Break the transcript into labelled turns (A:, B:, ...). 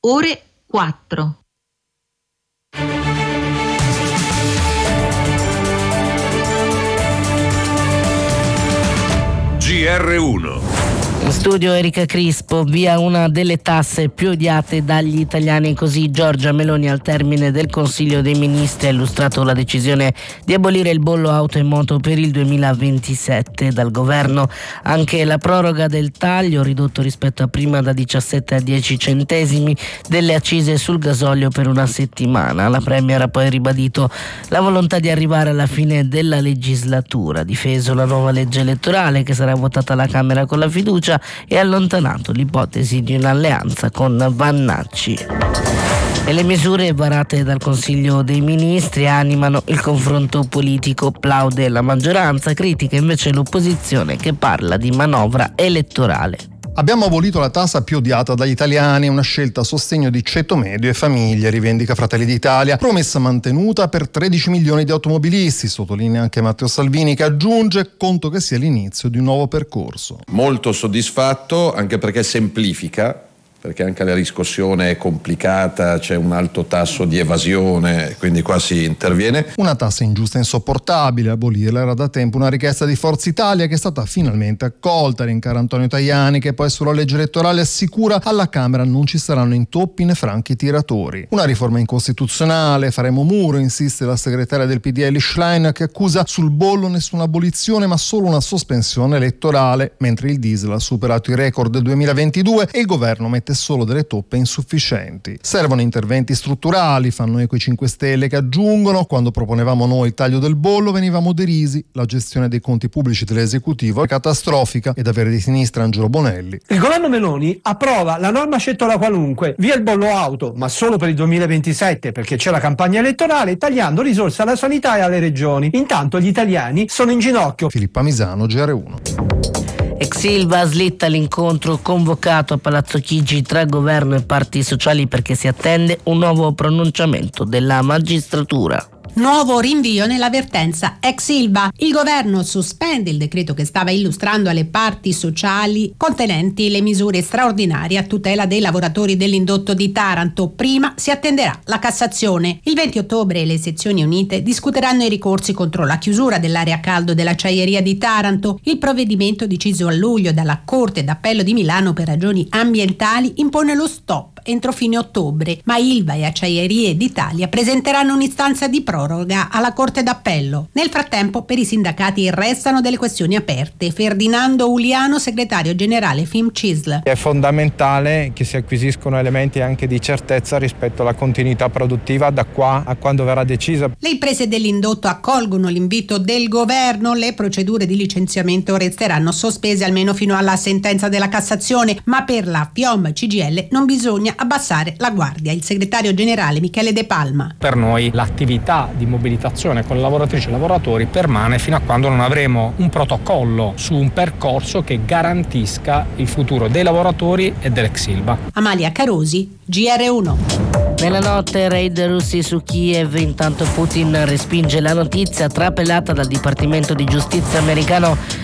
A: ore 4.
B: GR1.
C: In studio Erika Crispo. Via una delle tasse più odiate dagli italiani, così Giorgia Meloni al termine del Consiglio dei Ministri ha illustrato la decisione di abolire il bollo auto e moto per il 2027. Dal governo anche la proroga del taglio, ridotto rispetto a prima da 17 a 10 centesimi, delle accise sul gasolio per una settimana. La Premier ha poi ribadito la volontà di arrivare alla fine della legislatura, ha difeso la nuova legge elettorale che sarà votata alla Camera con la fiducia e allontanato l'ipotesi di un'alleanza con Vannacci. E le misure varate dal Consiglio dei Ministri animano il confronto politico, plaude la maggioranza, critica invece l'opposizione che parla di manovra elettorale.
D: Abbiamo abolito la tassa più odiata dagli italiani, una scelta a sostegno di ceto medio e famiglie, rivendica Fratelli d'Italia, promessa mantenuta per 13 milioni di automobilisti, sottolinea anche Matteo Salvini, che aggiunge conto che sia l'inizio di un nuovo percorso.
E: Molto soddisfatto anche perché semplifica, perché anche la riscossione è complicata, c'è un alto tasso di evasione, quindi qua si interviene.
D: Una tassa ingiusta e insopportabile, abolirla era da tempo una richiesta di Forza Italia che è stata finalmente accolta, rincara Antonio Tajani, che poi sulla legge elettorale assicura alla Camera non ci saranno intoppi né franchi tiratori. Una riforma incostituzionale, faremo muro, insiste la segretaria del PDL Schlein, che accusa sul bollo nessuna abolizione ma solo una sospensione elettorale, mentre il diesel ha superato i record del 2022 e il governo mette solo delle toppe insufficienti. Servono interventi strutturali, fanno eco i 5 Stelle, che aggiungono: quando proponevamo noi il taglio del bollo venivamo derisi, la gestione dei conti pubblici dell'esecutivo è catastrofica, ed avere di sinistra Angelo Bonelli.
F: Il governo Meloni approva la norma scettola qualunque, via il bollo auto, ma solo per il 2027 perché c'è la campagna elettorale, tagliando risorse alla sanità e alle regioni. Intanto gli italiani sono in ginocchio.
D: Filippa Misano, GR1.
C: Ex Ilva slitta l'incontro convocato a Palazzo Chigi tra governo e parti sociali perché si attende un nuovo pronunciamento della magistratura.
G: Nuovo rinvio nell'avvertenza ex Ilva. Il governo sospende il decreto che stava illustrando alle parti sociali contenenti le misure straordinarie a tutela dei lavoratori dell'indotto di Taranto. Prima si attenderà la Cassazione. Il 20 ottobre le sezioni unite discuteranno i ricorsi contro la chiusura dell'area a caldo dell'acciaieria di Taranto. Il provvedimento deciso a luglio dalla Corte d'Appello di Milano per ragioni ambientali impone lo stop entro fine ottobre, ma Ilva e Acciaierie d'Italia presenteranno un'istanza di proroga alla Corte d'Appello. Nel frattempo, per i sindacati restano delle questioni aperte. Ferdinando Uliano, segretario generale FIMCISL.
H: È fondamentale che si acquisiscono elementi anche di certezza rispetto alla continuità produttiva da qua a quando verrà decisa.
G: Le imprese dell'indotto accolgono l'invito del governo. Le procedure di licenziamento resteranno sospese almeno fino alla sentenza della Cassazione, ma per la FIOM CGIL non bisogna abbassare la guardia. Il segretario generale Michele De Palma.
I: Per noi l'attività di mobilitazione con le lavoratrici e lavoratori permane fino a quando non avremo un protocollo su un percorso che garantisca il futuro dei lavoratori e dell'ex Ilva.
G: Amalia Carosi, GR1.
C: Nella notte raid russi su Kiev, intanto Putin respinge la notizia trapelata dal Dipartimento di Giustizia americano